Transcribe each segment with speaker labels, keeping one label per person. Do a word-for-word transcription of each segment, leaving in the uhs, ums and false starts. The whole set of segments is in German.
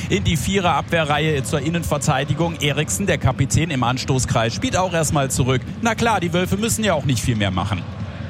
Speaker 1: in die Vierer-Abwehrreihe zur Innenverteidigung. Eriksen, der Kapitän im Anstoßkreis, spielt auch erstmal zurück. Na klar, die Wölfe müssen ja auch nicht viel mehr machen.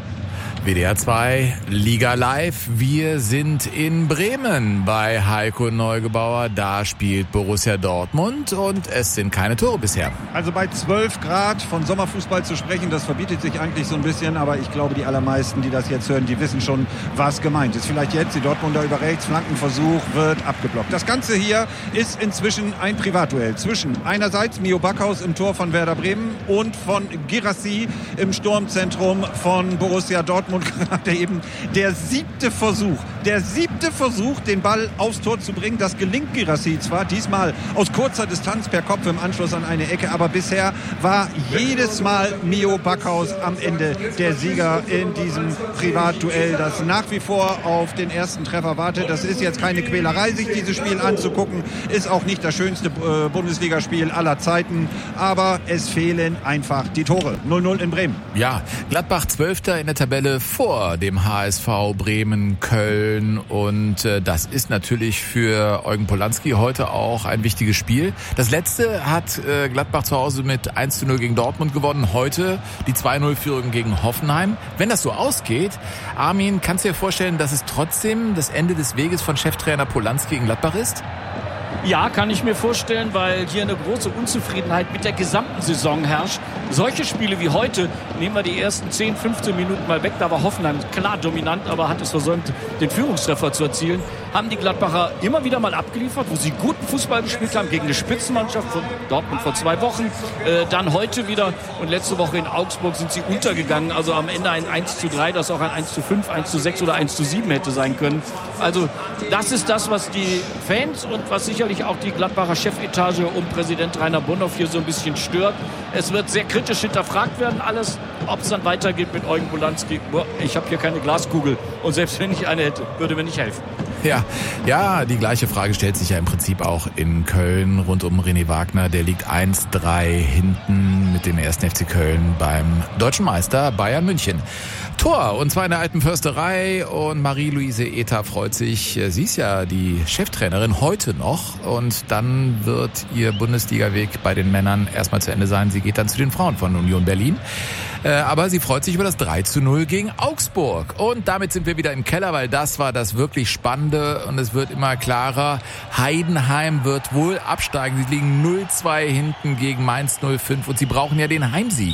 Speaker 2: W D R zwei, Liga Live. Wir sind in Bremen bei Heiko Neugebauer. Da spielt Borussia Dortmund und es sind keine Tore bisher.
Speaker 3: Also bei zwölf Grad von Sommerfußball zu sprechen, das verbietet sich eigentlich so ein bisschen. Aber ich glaube, die allermeisten, die das jetzt hören, die wissen schon, was gemeint ist. Vielleicht jetzt die Dortmunder über rechts, Flankenversuch wird abgeblockt. Das Ganze hier ist inzwischen ein Privatduell zwischen einerseits Mio Backhaus im Tor von Werder Bremen und von Guirassy im Sturmzentrum von Borussia Dortmund. Gerade eben der siebte Versuch, der siebte Versuch, den Ball aufs Tor zu bringen. Das gelingt Guirassy zwar, diesmal aus kurzer Distanz per Kopf im Anschluss an eine Ecke, aber bisher war jedes Mal Mio Backhaus am Ende der Sieger in diesem Privatduell, das nach wie vor auf den ersten Treffer wartet. Das ist jetzt keine Quälerei, sich dieses Spiel anzugucken, ist auch nicht das schönste äh, Bundesligaspiel aller Zeiten, aber es fehlen einfach die Tore. null null in Bremen.
Speaker 2: Ja, Gladbach Zwölfter in der Tabelle vor dem H S V, Bremen, Köln und äh, das ist natürlich für Eugen Polanski heute auch ein wichtiges Spiel. Das letzte hat äh, Gladbach zu Hause mit eins zu null gegen Dortmund gewonnen, heute die zwei null Führung gegen Hoffenheim. Wenn das so ausgeht, Armin, kannst du dir vorstellen, dass es trotzdem das Ende des Weges von Cheftrainer Polanski in Gladbach ist?
Speaker 4: Ja, kann ich mir vorstellen, weil hier eine große Unzufriedenheit mit der gesamten Saison herrscht. Solche Spiele wie heute, nehmen wir die ersten zehn, fünfzehn Minuten mal weg, da war Hoffenheim klar dominant, aber hat es versäumt, den Führungstreffer zu erzielen, haben die Gladbacher immer wieder mal abgeliefert, wo sie guten Fußball gespielt haben gegen eine Spitzenmannschaft von Dortmund vor zwei Wochen, äh, dann heute wieder und letzte Woche in Augsburg sind sie untergegangen, also am Ende ein eins zu drei, das auch ein eins zu fünf, eins zu sechs oder eins zu sieben hätte sein können. Also das ist das, was die Fans und was sicherlich auch die Gladbacher Chefetage um Präsident Rainer Bonhoff hier so ein bisschen stört. Es wird sehr kritisch hinterfragt werden alles, ob es dann weitergeht mit Eugen Polanski. Ich habe hier keine Glaskugel und selbst wenn ich eine hätte, würde mir nicht helfen.
Speaker 2: Ja, ja, die gleiche Frage stellt sich ja im Prinzip auch in Köln rund um René Wagner. Der liegt eins drei hinten mit dem ersten F C Köln beim deutschen Meister Bayern München. Tor, und zwar in der Alten Försterei, und Marie-Louise Ether freut sich. Sie ist ja die Cheftrainerin heute noch und dann wird ihr Bundesliga-Weg bei den Männern erstmal zu Ende sein. Sie geht dann zu den Frauen von Union Berlin. Aber sie freut sich über das drei zu null gegen Augsburg. Und damit sind wir wieder im Keller, weil das war das wirklich Spannende und es wird immer klarer. Heidenheim wird wohl absteigen. Sie liegen null zwei hinten gegen Mainz null fünf und sie brauchen ja den Heimsieg,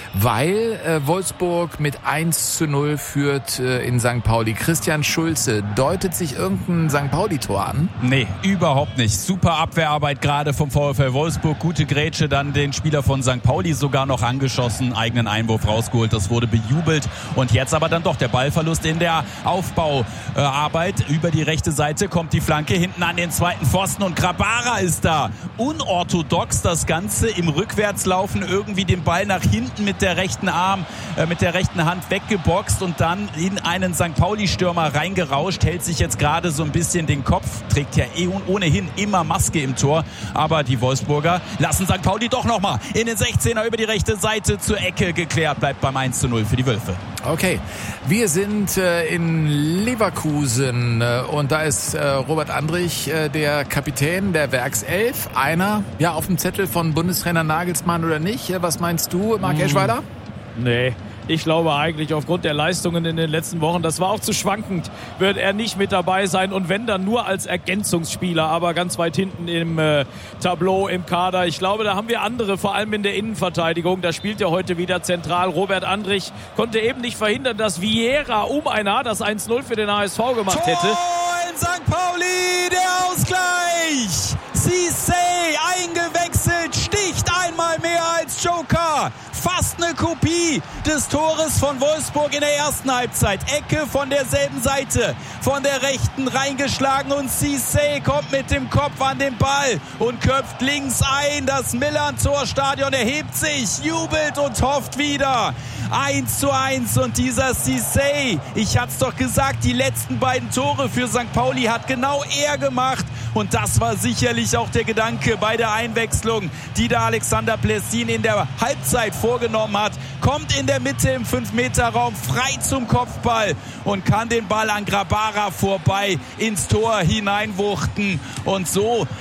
Speaker 2: weil äh, Wolfsburg mit eins zu null führt äh, in Sankt Pauli. Christian Schulze, deutet sich irgendein Sankt Pauli-Tor an?
Speaker 1: Nee, überhaupt nicht. Super Abwehrarbeit gerade vom VfL Wolfsburg. Gute Grätsche, dann den Spieler von Sankt Pauli sogar noch angeschossen, eigenen Einwurf rausgeholt, das wurde bejubelt. Und jetzt aber dann doch der Ballverlust in der Aufbauarbeit. Über die rechte Seite kommt die Flanke hinten an den zweiten Pfosten und Grabara ist da. Unorthodox das Ganze im Rückwärtslaufen, irgendwie den Ball nach hinten mit der rechten Arm, äh, mit der rechten Hand weggeboxt und dann in einen Sankt Pauli-Stürmer reingerauscht, hält sich jetzt gerade so ein bisschen den Kopf, trägt ja eh ohnehin immer Maske im Tor, aber die Wolfsburger lassen Sankt Pauli doch nochmal in den sechzehner über die rechte Seite zur Ecke geklärt. Bleibt beim eins zu null für die Wölfe.
Speaker 2: Okay, wir sind äh, in Leverkusen äh, und da ist äh, Robert Andrich, äh, der Kapitän der Werkself. Einer, ja, auf dem Zettel von Bundestrainer Nagelsmann oder nicht? Äh, was meinst du, Marc hm. Eschweiler?
Speaker 4: Nee. Ich glaube eigentlich aufgrund der Leistungen in den letzten Wochen, das war auch zu schwankend, wird er nicht mit dabei sein und wenn dann nur als Ergänzungsspieler, aber ganz weit hinten im äh, Tableau, im Kader. Ich glaube, da haben wir andere, vor allem in der Innenverteidigung. Da spielt ja heute wieder zentral. Robert Andrich konnte eben nicht verhindern, dass Vieira um ein Haar das eins null für den H S V gemacht hätte.
Speaker 1: Tor in Sankt Pauli, der Ausgleich. Cissé eingewechselt, sticht einmal mehr als Joker. Fast eine Kopie des Tores von Wolfsburg in der ersten Halbzeit. Ecke von derselben Seite, von der rechten reingeschlagen und Cissé kommt mit dem Kopf an den Ball und köpft links ein. Das Millern-Tor-Stadion erhebt sich, jubelt und hofft wieder. eins zu eins und dieser Cissé, ich hab's doch gesagt, die letzten beiden Tore für Sankt Pauli hat genau er gemacht und das war sicherlich auch der Gedanke bei der Einwechslung, die da Alexander Plessin in der Halbzeit vorgenommen hat. Kommt in der Mitte im fünf Meter Raum frei zum Kopfball und kann den Ball an Grabara vorbei ins Tor hineinwuchten und so